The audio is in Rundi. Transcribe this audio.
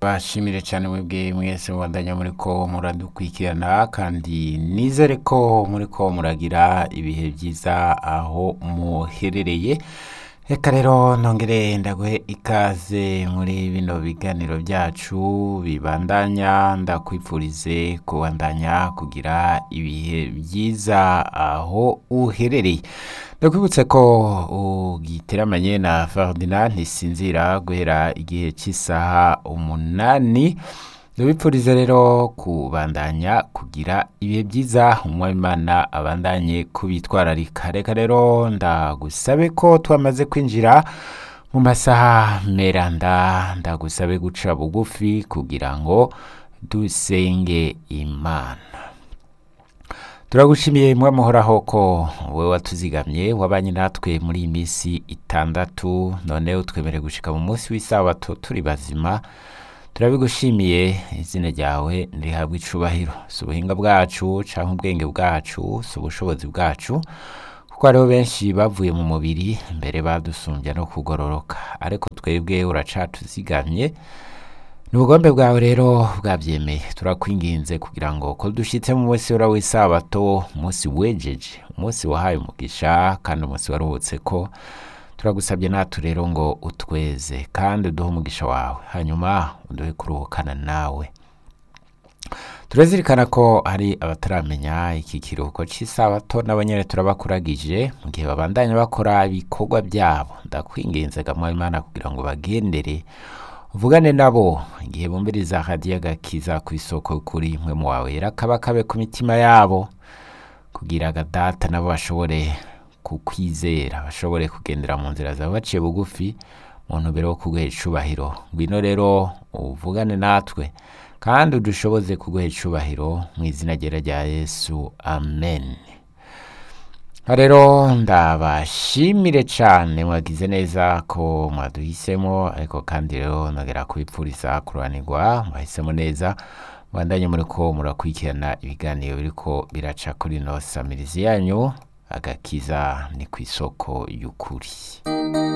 ndabashimire cyane mwebwe mwese mubandanya muriko muradukurikirana kandi nizere ko muriko muragira ibihe byiza aho muherereye. Reka rero nongere ndaguhe ikaze muri bino biganiro byacu bibandanya, ndakwifurize kubandanya kugira ibihe byiza aho uherereye. Ndakwibutse ko ugiteramanye na Ferdinand Ntisinzira guhera igihe cy'isaha 8. Ndabipfuriza rero kubandanya kugira ibihe byiza, umwimana abandanye kubitwararika. Reka rero ndagusabe ko twamaze kwinjira mu masaha meranda, ndagusabe guca bugufi kugira ngo dusenge Imana. Turagushimiye mwamuhoraho ko we watuzigamye wabanye natwe muri iyi minsi 6, none utwemere gushika mu munsi w'isabato turi bazima. Turabigushimiye, izina ryawe ndihabwa icubahiro. Si ubuhinga bwacu canke ubwenge bwacu, si ubushobozi bwacu, kuko hariho benshi bavuye mu mubiri mbere badusumbya no kugororoka, ariko twebwe uracatuzigamye. Ni ubugombe bwawe rero bwabyemeye. Turakwinginze kugira ngo ko dushitse mu munsi w'isabato, umunsi wejeje, umunsi wahaye umugisha kandi umunsi waruhutse ko, turagusabye natwe rero ngo utweze kandi uduhe umugisha wawe, hanyuma uduhe kuruhukana nawe. Turazirikana ko hari abataramenya iki kiruhuko cy'isabato, n'abanyene turabakuragije mu gihe babandanya bakora ibikorwa byabo. Ndakwinginze gamwa Imana kugira ngo bagendere, uvugane nabo igihe bumviriza hadiya agakiza ku isoko kuri mwe mu wawe, rakabakabe ku mitima yabo kugira data nabo bashobore kukwizera, bashobore kugendera mu nzira zawe baciye bugufi mu ntumbero yo kuguha icubahiro. Ngwino rero uvugane natwe kandi udushoboze kuguha icubahiro mu izina ryera rya Yesu, amen. Rero ndabashimire cyane, mwagize neza ko mwaduhisemo, ariko kandi rero nagera kubipfuriza kuranirwa, mwahisemo neza. Mwandanye muriko murakurikirana ibiganiro biriko biraca kuri no samirizi yanyu, agakiza ni ku isoko y'ukuri.